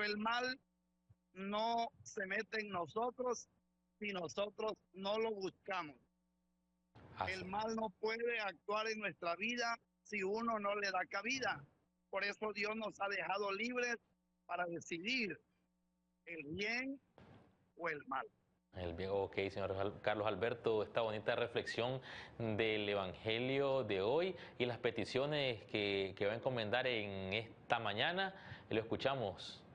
pero el mal no se mete en nosotros si nosotros no lo buscamos. El mal no puede actuar en nuestra vida si uno no le da cabida. Por eso Dios nos ha dejado libres para decidir el bien o el mal. El bien, ok, señor Carlos Alberto, esta bonita reflexión del Evangelio de hoy y las peticiones que va a encomendar en esta mañana, lo escuchamos.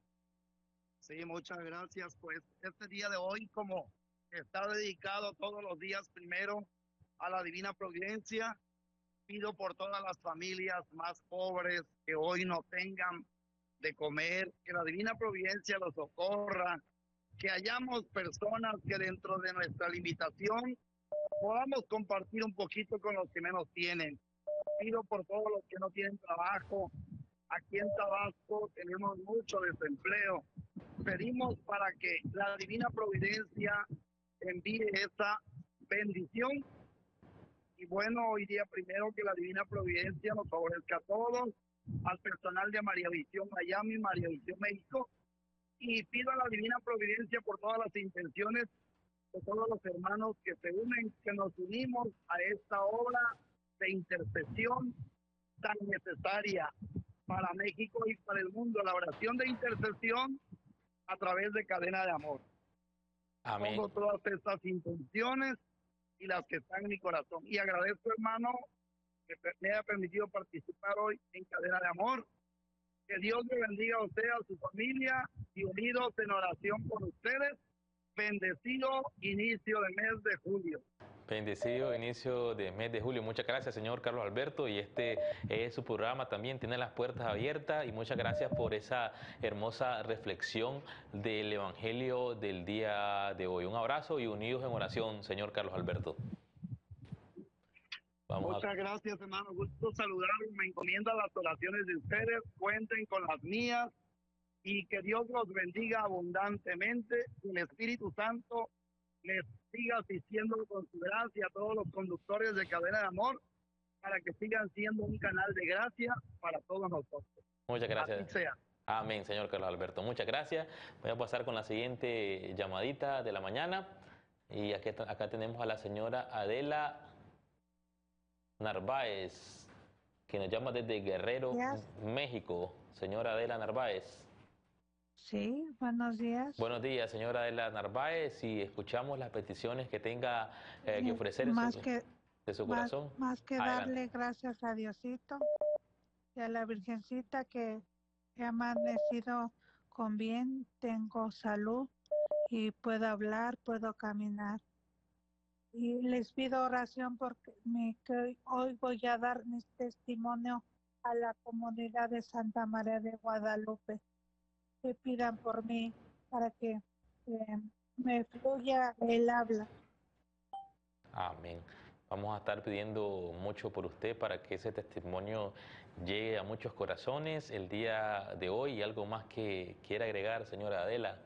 Sí, muchas gracias. Pues este día de hoy, como está dedicado todos los días primero a la Divina Providencia, pido por todas las familias más pobres que hoy no tengan de comer, que la Divina Providencia los socorra, que hayamos personas que dentro de nuestra limitación podamos compartir un poquito con los que menos tienen. Pido por todos los que no tienen trabajo. Aquí en Tabasco tenemos mucho desempleo. Pedimos para que la Divina Providencia envíe esa bendición. Y bueno, hoy día primero que la Divina Providencia nos favorezca a todos, al personal de María Visión Miami, María Visión México, y pido a la Divina Providencia por todas las intenciones de todos los hermanos que se unen, que nos unimos a esta obra de intercesión tan necesaria para México y para el mundo, la oración de intercesión a través de Cadena de Amor. Amén. Pongo todas estas intenciones y las que están en mi corazón. Y agradezco, hermano, que me haya permitido participar hoy en Cadena de Amor. Que Dios le bendiga a usted, a su familia, y unidos en oración por ustedes. Bendecido inicio del mes de julio. Bendecido inicio de mes de julio. Muchas gracias, señor Carlos Alberto. Y este es su programa también, tiene las puertas abiertas. Y muchas gracias por esa hermosa reflexión del Evangelio del día de hoy. Un abrazo y unidos en oración, señor Carlos Alberto. Muchas gracias, hermano. Gusto saludarlos. Me encomiendo las oraciones de ustedes. Cuenten con las mías. Y que Dios los bendiga abundantemente. Y el Espíritu Santo les siga asistiendo con su gracia a todos los conductores de Cadena de Amor, para que sigan siendo un canal de gracia para todos nosotros. Muchas gracias. Así sea. Amén, señor Carlos Alberto. Muchas gracias. Voy a pasar con la siguiente llamadita de la mañana. Y acá tenemos a la señora Adela Narváez, que nos llama desde Guerrero, México. Señora Adela Narváez. Sí, buenos días. Buenos días, señora Adela Narváez, y escuchamos las peticiones que tenga que ofrecer de su corazón. Más que darle gracias a Diosito y a la Virgencita que he amanecido con bien, tengo salud y puedo hablar, puedo caminar. Y les pido oración porque que hoy voy a dar mi testimonio a la comunidad de Santa María de Guadalupe. Que pidan por mí para que me fluya el habla. Amén. Vamos a estar pidiendo mucho por usted para que ese testimonio llegue a muchos corazones el día de hoy. ¿Y algo más que quiera agregar, señora Adela?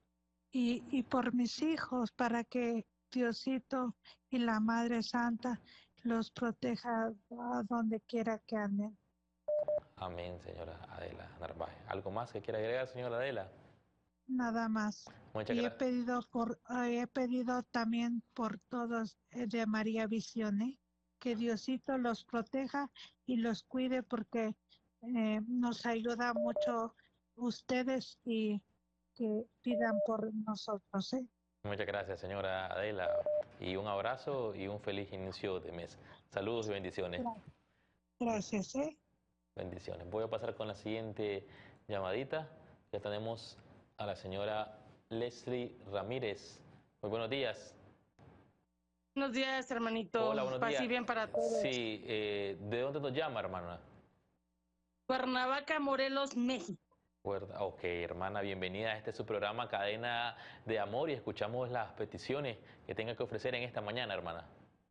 Y por mis hijos, para que Diosito y la Madre Santa los proteja a donde quiera que anden. Amén, señora Adela Narváez. ¿Algo más que quiera agregar, señora Adela? Nada más. Muchas y gracias. he pedido también por todos de María Visión, que Diosito los proteja y los cuide porque nos ayuda mucho ustedes y que pidan por nosotros. Muchas gracias, señora Adela. Y un abrazo y un feliz inicio de mes. Saludos y bendiciones. Gracias. Bendiciones. Voy a pasar con la siguiente llamadita. Ya tenemos a la señora Leslie Ramírez. Muy buenos días. Buenos días, hermanito. Hola, buenos días. Paz y bien para todos. Sí, ¿de dónde nos llama, hermana? Cuernavaca, Morelos, México. Ok, hermana, bienvenida a este su programa Cadena de Amor y escuchamos las peticiones que tenga que ofrecer en esta mañana, hermana.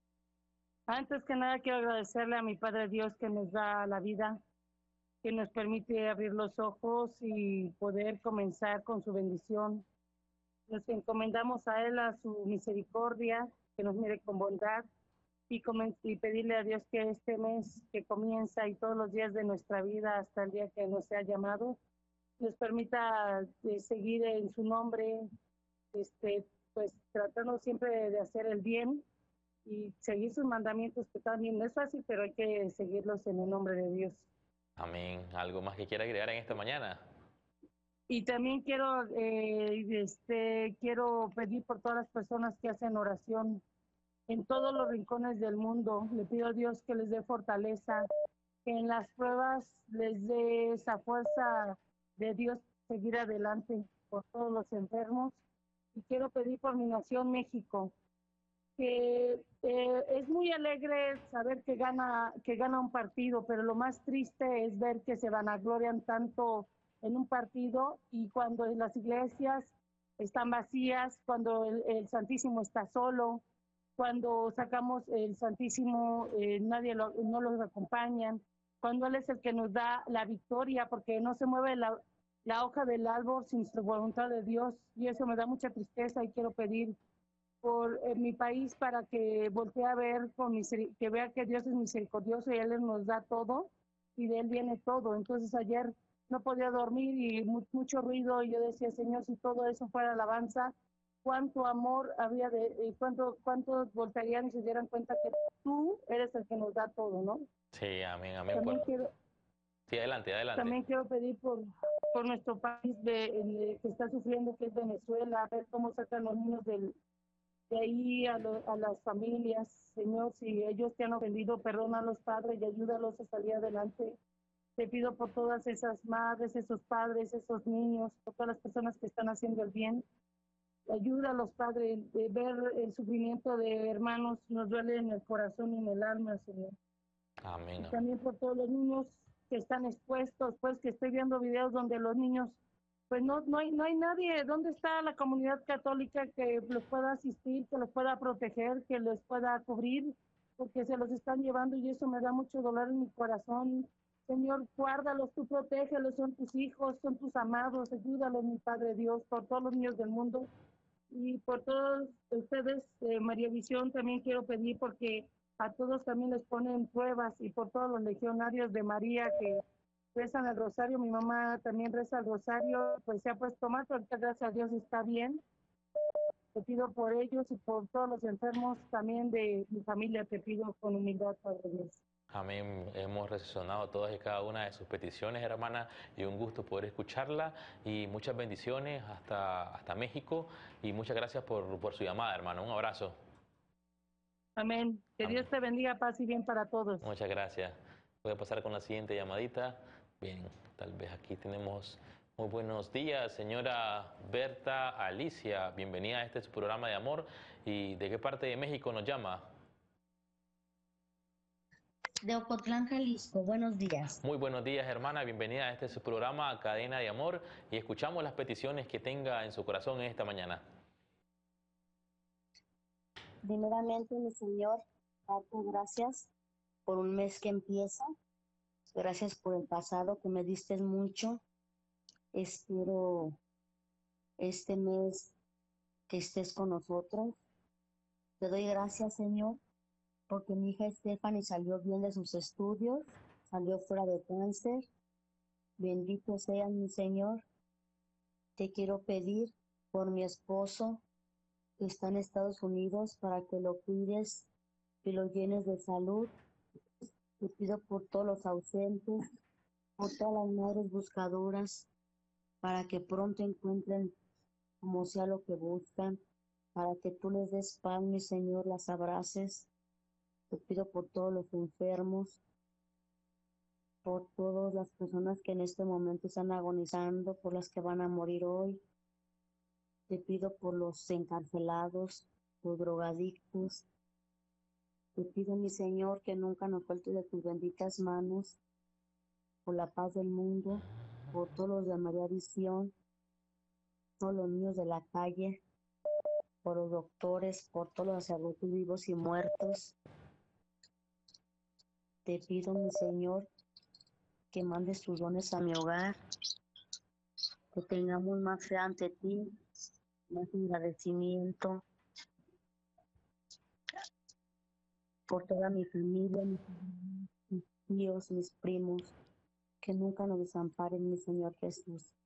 Antes que nada quiero agradecerle a mi Padre Dios que nos da la vida, que nos permite abrir los ojos y poder comenzar con su bendición. Nos encomendamos a Él, a su misericordia, que nos mire con bondad y pedirle a Dios que este mes que comienza y todos los días de nuestra vida hasta el día que nos sea llamado, nos permita seguir en su nombre, pues tratando siempre de hacer el bien y seguir sus mandamientos, que también no es fácil, pero hay que seguirlos en el nombre de Dios. Amén. ¿Algo más que quiera agregar en esta mañana? Y también quiero pedir por todas las personas que hacen oración en todos los rincones del mundo. Le pido a Dios que les dé fortaleza, que en las pruebas les dé esa fuerza de Dios seguir adelante por todos los enfermos. Y quiero pedir por mi nación, México, que es muy alegre saber que gana un partido, pero lo más triste es ver que se vanaglorian tanto en un partido y cuando las iglesias están vacías, cuando el Santísimo está solo, cuando sacamos el Santísimo, no los acompañan, cuando Él es el que nos da la victoria, porque no se mueve la hoja del árbol sin su voluntad de Dios, y eso me da mucha tristeza y quiero pedir por mi país para que voltee a ver, que vea que Dios es misericordioso y Él nos da todo y de Él viene todo. Entonces ayer no podía dormir y mucho ruido y yo decía, Señor, si todo eso fuera alabanza, cuánto amor habría cuántos voltearían y se dieran cuenta que tú eres el que nos da todo, ¿no? Sí, amén, amén. Sí, adelante, adelante. También quiero pedir por nuestro país que está sufriendo, que es Venezuela, a ver cómo sacan los niños de ahí a las familias. Señor, si ellos te han ofendido, perdona a los padres y ayúdalos a salir adelante. Te pido por todas esas madres, esos padres, esos niños, por todas las personas que están haciendo el bien. Ayuda a los padres, de ver el sufrimiento de hermanos, nos duele en el corazón y en el alma, Señor. Amén. Y también por todos los niños que están expuestos, pues que estoy viendo videos donde los niños, pues no hay nadie. ¿Dónde está la comunidad católica que los pueda asistir, que los pueda proteger, que les pueda cubrir? Porque se los están llevando y eso me da mucho dolor en mi corazón. Señor, guárdalos, tú protégelos, son tus hijos, son tus amados, ayúdalos, mi Padre Dios, por todos los niños del mundo. Y por todos ustedes, María Visión, también quiero pedir porque a todos también les ponen pruebas y por todos los legionarios de María que rezan el rosario, mi mamá también reza el rosario, pues se ha puesto mal, pero ahorita gracias a Dios está bien. Te pido por ellos y por todos los enfermos también de mi familia, te pido con humildad, Padre Dios. Amén. Hemos reaccionado todas y cada una de sus peticiones, hermana, y un gusto poder escucharla. Y muchas bendiciones hasta México. Y muchas gracias por su llamada, hermano. Un abrazo. Amén. Que Amén. Dios te bendiga, paz y bien para todos. Muchas gracias. Voy a pasar con la siguiente llamadita. Bien, tal vez aquí tenemos... Muy buenos días, señora Berta Alicia. Bienvenida a este su programa de amor. ¿Y de qué parte de México nos llama? De Ocotlán, Jalisco. Buenos días. Muy buenos días, hermana. Bienvenida a este su programa Cadena de Amor y escuchamos las peticiones que tenga en su corazón en esta mañana. Primeramente, mi Señor, darte gracias por un mes que empieza. Gracias por el pasado que me diste mucho. Espero este mes que estés con nosotros. Te doy gracias, Señor, porque mi hija Stephanie salió bien de sus estudios, salió fuera de cáncer. Bendito seas, mi Señor. Te quiero pedir por mi esposo que está en Estados Unidos para que lo cuides y lo llenes de salud. Te pido por todos los ausentes, por todas las madres buscadoras, para que pronto encuentren como sea lo que buscan, para que tú les des paz, mi Señor, las abraces. Te pido por todos los enfermos, por todas las personas que en este momento están agonizando, por las que van a morir hoy. Te pido por los encarcelados, los drogadictos. Te pido, mi Señor, que nunca nos falte de tus benditas manos, por la paz del mundo, por todos los de María Visión, todos los niños de la calle, por los doctores, por todos los sacerdotes vivos y muertos. Te pido, mi Señor, que mandes tus dones a mi hogar, que tengamos más fe ante ti, más agradecimiento por toda mi familia, mis tíos, mis primos, que nunca nos desamparen, mi Señor Jesús.